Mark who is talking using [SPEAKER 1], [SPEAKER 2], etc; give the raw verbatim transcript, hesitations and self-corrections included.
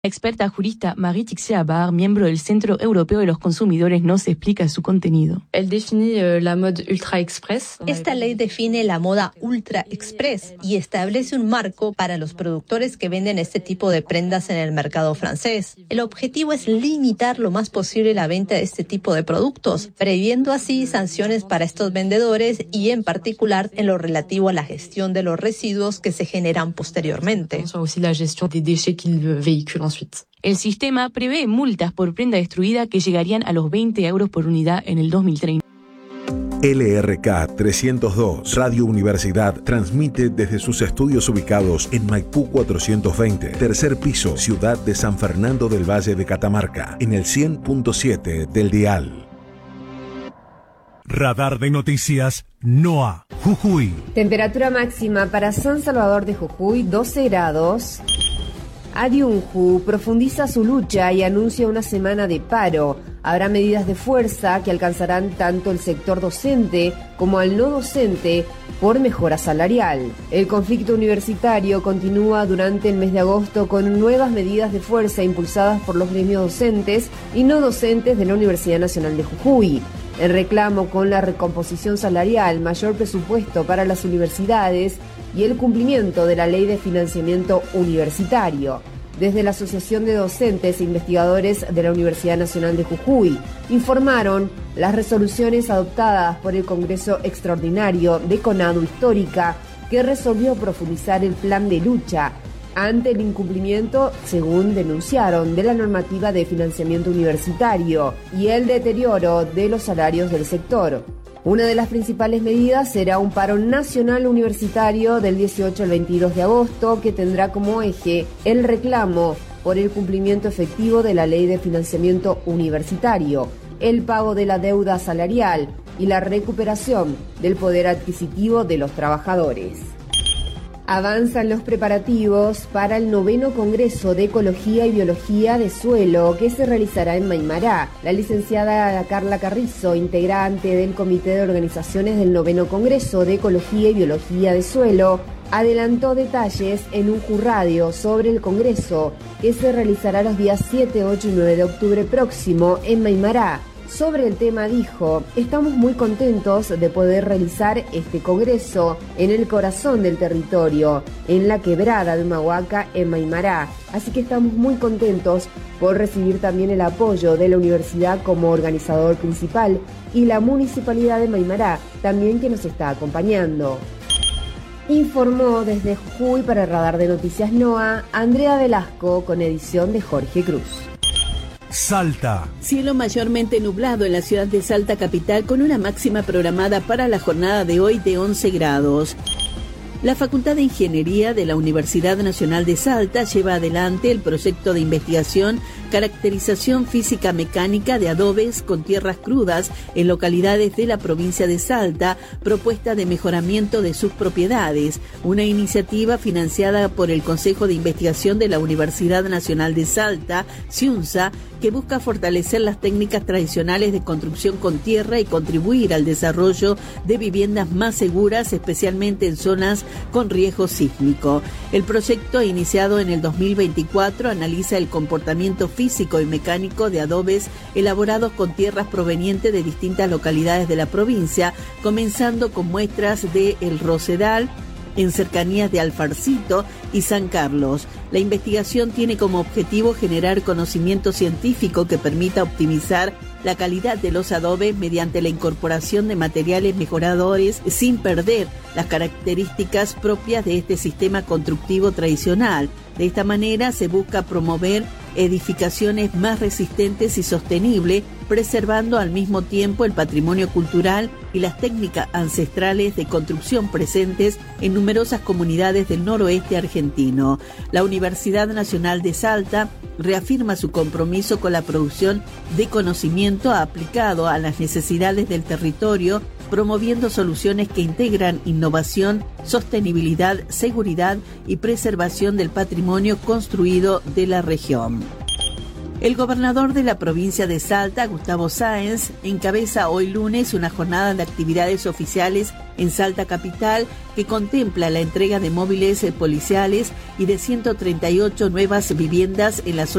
[SPEAKER 1] La experta jurista Marie-Tixia Abar, miembro del Centro Europeo de los Consumidores, nos explica su contenido.
[SPEAKER 2] Esta ley define la moda ultra express y establece un marco para los productores que venden este tipo de prendas en el mercado francés. El objetivo es limitar lo más posible la venta de este tipo de productos, previendo así sanciones para estos vendedores y en particular en lo relativo a la gestión de los residuos que se generan posteriormente.
[SPEAKER 1] El sistema prevé multas por prenda destruida que llegarían a los veinte euros por unidad en el dos mil treinta.
[SPEAKER 3] L R K trescientos dos Radio Universidad transmite desde sus estudios ubicados en Maipú cuatrocientos veinte, tercer piso, ciudad de San Fernando del Valle de Catamarca, en el cien punto siete del dial.
[SPEAKER 4] Radar de noticias NOA, Jujuy.
[SPEAKER 5] Temperatura máxima para San Salvador de Jujuy, doce grados. Adiunju profundiza su lucha y anuncia una semana de paro. Habrá medidas de fuerza que alcanzarán tanto el sector docente como al no docente por mejora salarial. El conflicto universitario continúa durante el mes de agosto con nuevas medidas de fuerza impulsadas por los gremios docentes y no docentes de la Universidad Nacional de Jujuy. El reclamo con la recomposición salarial, mayor presupuesto para las universidades y el cumplimiento de la Ley de Financiamiento Universitario. Desde la Asociación de Docentes e Investigadores de la Universidad Nacional de Jujuy, informaron las resoluciones adoptadas por el Congreso Extraordinario de CONADU Histórica, que resolvió profundizar el plan de lucha ante el incumplimiento, según denunciaron, de la normativa de financiamiento universitario y el deterioro de los salarios del sector. Una de las principales medidas será un paro nacional universitario del dieciocho al veintidós de agosto que tendrá como eje el reclamo por el cumplimiento efectivo de la Ley de Financiamiento Universitario, el pago de la deuda salarial y la recuperación del poder adquisitivo de los trabajadores. Avanzan los preparativos para el noveno Congreso de Ecología y Biología de Suelo que se realizará en Maimará. La licenciada Carla Carrizo, integrante del Comité de Organizaciones del noveno Congreso de Ecología y Biología de Suelo, adelantó detalles en un jurradio sobre el Congreso que se realizará los días siete, ocho y nueve de octubre próximo en Maimará. Sobre el tema dijo: estamos muy contentos de poder realizar este congreso en el corazón del territorio, en la quebrada de Humahuaca, en Maimará. Así que estamos muy contentos por recibir también el apoyo de la universidad como organizador principal y la municipalidad de Maimará también, que nos está acompañando. Informó desde Jujuy para el Radar de Noticias NOA Andrea Velasco, con edición de Jorge Cruz.
[SPEAKER 4] Salta.
[SPEAKER 6] Cielo mayormente nublado en la ciudad de Salta capital, con una máxima programada para la jornada de hoy de once grados. La Facultad de Ingeniería de la Universidad Nacional de Salta lleva adelante el proyecto de investigación Caracterización Física Mecánica de Adobes con Tierras Crudas en localidades de la provincia de Salta, propuesta de mejoramiento de sus propiedades, una iniciativa financiada por el Consejo de Investigación de la Universidad Nacional de Salta, CIUNSA, que busca fortalecer las técnicas tradicionales de construcción con tierra y contribuir al desarrollo de viviendas más seguras, especialmente en zonas con riesgo sísmico. El proyecto, iniciado en el dos mil veinticuatro, analiza el comportamiento físico y mecánico de adobes elaborados con tierras provenientes de distintas localidades de la provincia, comenzando con muestras de El Rosedal, en cercanías de Alfarcito y San Carlos. La investigación tiene como objetivo generar conocimiento científico que permita optimizar la calidad de los adobes mediante la incorporación de materiales mejoradores sin perder las características propias de este sistema constructivo tradicional. De esta manera se busca promover edificaciones más resistentes y sostenibles, preservando al mismo tiempo el patrimonio cultural y las técnicas ancestrales de construcción presentes en numerosas comunidades del noroeste argentino. La Universidad Nacional de Salta reafirma su compromiso con la producción de conocimiento aplicado a las necesidades del territorio, promoviendo soluciones que integran innovación, sostenibilidad, seguridad y preservación del patrimonio construido de la región. El gobernador de la provincia de Salta, Gustavo Sáenz, encabeza hoy lunes una jornada de actividades oficiales en Salta Capital que contempla la entrega de móviles policiales y de ciento treinta y ocho nuevas viviendas en la zona